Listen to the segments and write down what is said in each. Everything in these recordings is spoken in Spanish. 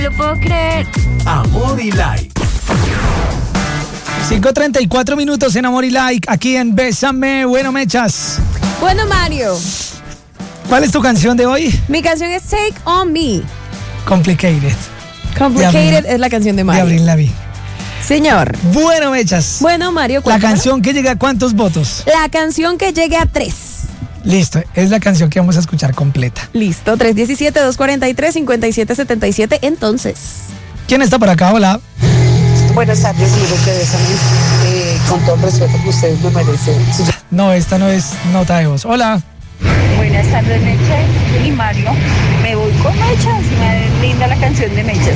Lo puedo creer. Amor y Like. 5:34 minutos en Amor y Like, aquí en Bésame. Bueno, Mechas, Bueno, Mario, ¿cuál es tu canción de hoy? mi canción es Take On Me. Complicated, Complicated es la canción de de Mario. Avril Lavigne. Señor. Bueno, Mechas, Bueno, Mario, la cuéntanos. canción que llega a ¿cuántos votos? La canción que llegue a 3. Listo, es la canción que vamos a escuchar completa. Listo, 317-243-5777. Entonces. ¿Quién está por acá? Hola. Buenas tardes, digo que Bésame, con todo el respeto que ustedes me merecen. No, esta no es nota de voz. Hola. Buenas tardes, Mecha y Mario. Me voy con Mechas, me linda la canción de Mechas.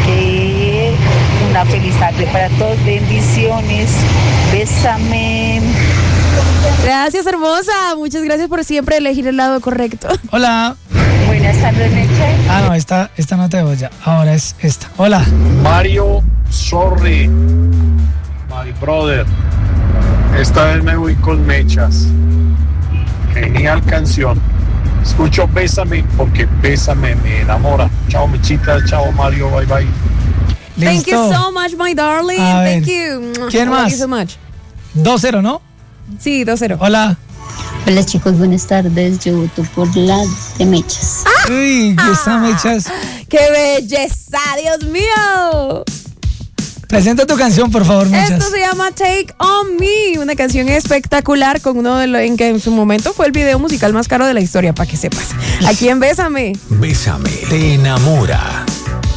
Una feliz tarde para todos, bendiciones. Bésame. Gracias, hermosa. Muchas gracias por siempre elegir el lado correcto. Hola. Buenas tardes, Mecha. Ah, no, esta nota de voz ya. Ahora es esta. Hola. Mario, sorry, my brother. Esta vez me voy con Mechas. Genial canción. Escucho Bésame porque Bésame me enamora. Chao, Mechita. Chao, Mario. Bye, bye. Thank you Listo. so much, my darling. A ver, Thank you. ¿quién Love más? you so much. 2-0, ¿no? Sí, 2-0. Hola. Hola chicos, buenas tardes. Yo voto por la de Mechas. Uy, ¿qué está, Mechas? ¡Qué belleza, Dios mío! Presenta tu canción, por favor, Mechas. Esto se llama Take On Me, una canción espectacular con uno de los en que en su momento fue el video musical más caro de la historia, para que sepas. Aquí en Bésame. Bésame. Te enamora.